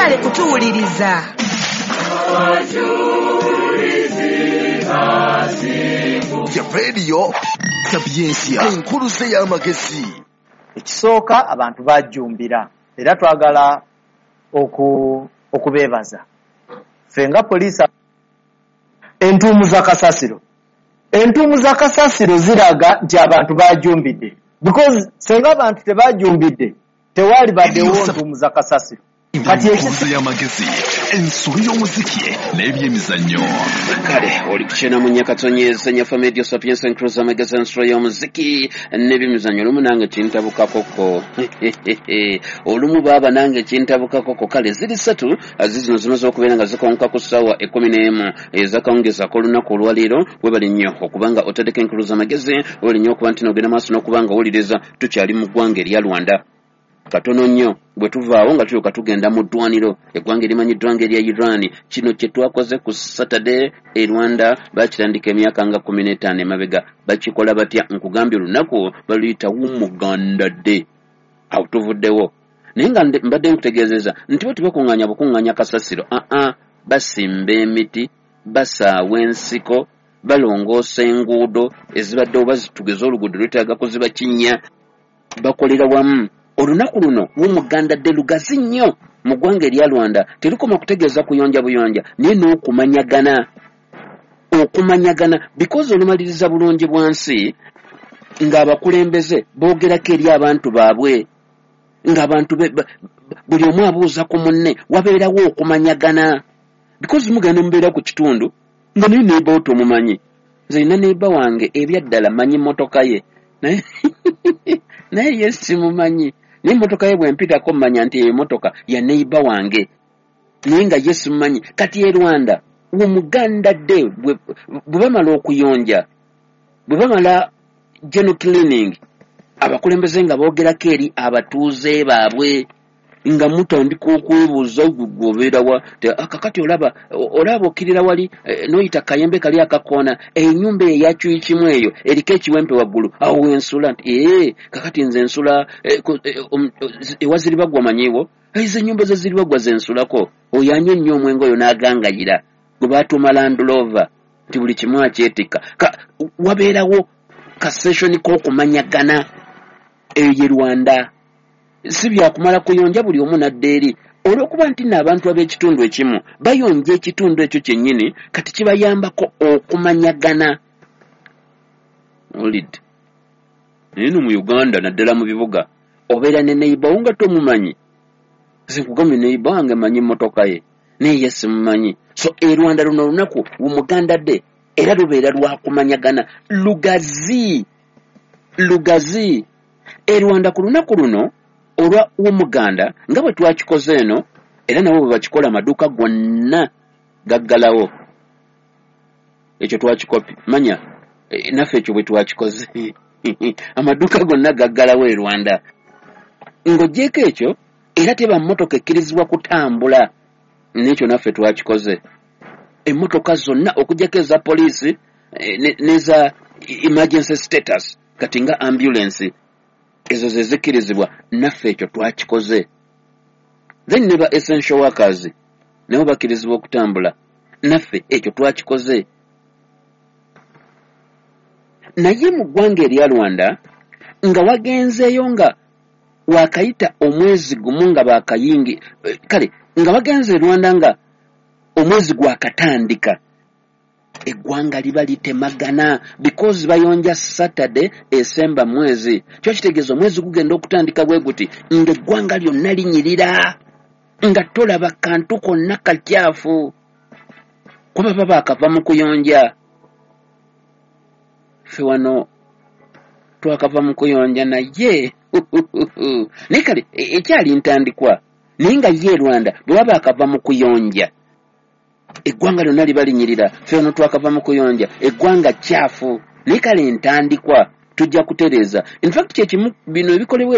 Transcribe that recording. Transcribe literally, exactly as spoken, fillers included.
kale kutuwuliriza. Ya radio Sapiensia enkulu se y'amagezi. Ekisooka abantu bajjumbira era twagala oku okubeebaza fenga poliisi entuumu za kasasiro entuumu za kasasiro ziraga nti abantu bajjumbidde because senga abantu tebajjumbidde tewali baddewo ntuumu za kasasiro kati ekisooka y'amagezi ensuli y'omuziki n'ebyemizannyo. Kale oli kuchena mu Nyakatonnyeza Nyafa Media Sapiensia Encroza Magazine ensuli y'omuziki n'ebyemizannyo olumu nange kintabukakoko olumu baba nange kintabukakoko. Kale ziri ssatu azizino zimaze okubeera nga zikonka ku ssaawa ekkumi n'emu ezakawungeza k'olunaku olwaleero webali nnyo okubanga otadeko Encroza Magazine webali nnyo okuba nti n'ogenda maaso n'okubanga owuliriza tukyali mu ggwanga erya Rwanda. Katono nnyo bwe tuvaawo nga tulyoka tugenda mu ddwaniro eggwanga erimanyiddwa ng'erya Iran. Kino kye twakoze ku Saturday e Rwanda bakitandika emyaka nga kkumi n'etaano emabega. Bakikola batya? Nkugambye olunaku baluyita Wumuganda Day. Awo tuvuddewo naye nga mbadde nkutegeezeza nti bo tebakuŋŋaanya bukuŋŋaanya kasasiro. aa basimba emiti, basaawa ensiko, balongoosa enguudo ezibaddewo bazitugeza oluguudo lwetaaga kuziba kinnya. Bakolera wamu. Olunaku luno Wumuganda Day lugazi nnyo mu ggwanga erya Rwanda. Terukoma kutegeeza kuyonja buyonja naye n'okumanyagana okumanyagana because olumaliriza bulungi bwansi ng'abakulembeze boogerako eri abantu baabwe ng'abantu buli omu abuuza ku munne wabeerawo okumanyagana because mugenda mubeera ku kitundu nga naye neiba otomumanyi. Nze nina neiba wange ebyaddala manyi mmotoka ye naye naye ye simumanyi. Naye emmotoka ye bwe mpitako mmanya nti emmotoka ya neiba wange naye nga ye simumanyi. Kati e Rwanda Wumuganda Day bwe bamala okuyonja bwe bamala geno cleaning abakulembeze nga boogerako eri abatuuze baabwe nga mutandika okwebuuza gobeerawa kakati olaba olaba okkirira wali n'oyita kayembe kali akakoona ennyumba eyakyuyikimu eyo eriko ekiwempe waggulu awo wensula nti ee kakati nze ensula ewaziribagwa manyiwo ezo ennyumba ze ziribagwa zensulako oyo anywa ennyo omwenge oyo n'agangayira gwe baatuuma Land Rover nti buli kimu akyetikka. Wabeerawo kaseshoni k'okumanyagana eyo ye Rwanda. Si byakumala kuyonja buli omu n'adda eri olw'okuba nti n'abantu ab'ekitundu ekimu bayonja ekitundu ekyo kyennyini kati kibayambako okumanyagana. Olidde naye no mu Uganda naddala mu bibuga obeera ne neiba wo nga tomumanyi. Nze nkugambye neiba wange manyi mmotoka ye naye ye simumanyi. So e Rwanda luno olunaku Wumuganda Day era lubeera lwakumanyagana lugazi lugazi. E Rwanda ku lunaku luno olwa Wumuganda nga bwe twakikoze eno era nabo bwe bakikola amaduuka gonna gaggalawo. Ekyo twakikopi manya e, naffe ekyo bwe twakikoze amaduuka gonna gaggalawo e Rwanda ng'oggyeko ekyo era teba mmotoka ekkirizibwa kutambula. N'ekyo naffe twakikoze emmotoka zonna okuggyako eza poliisi e, n'eza emergency status kati nga ambulance ezo ze zikkirizibwa naffe ekyo twakikoze. Then ne ba essential workers nabo bakkirizibwa okutambula naffe ekyo twakikoze. Naye mu ggwanga erya Rwanda nga wagenzeeyo nga wakayita omwezi gumu nga bakayingi kale nga wagenze Rwanda nga omwezi gwakatandika eggwanga liba litemagana because bayonja Saturday esemba mwezi. Kyo kitegeeza omwezi gugenda okutandika bwe guti ng'eggwanga lyonna linyirira nga tolaba kantu konna kakyafu kuba baba akava mu kuyonja. Ffe wano twakava mu kuyonja naye naye kale ekyali ntandikwa naye nga ye Rwanda bwe baba akava mu kuyonja eggwanga lyonna liba linyirira. Ffe wano twakava mu kuyonja eggwanga kyafu naye kale ntandikwa tujja kutereeza. In fact kyekimu bino ebikolebwa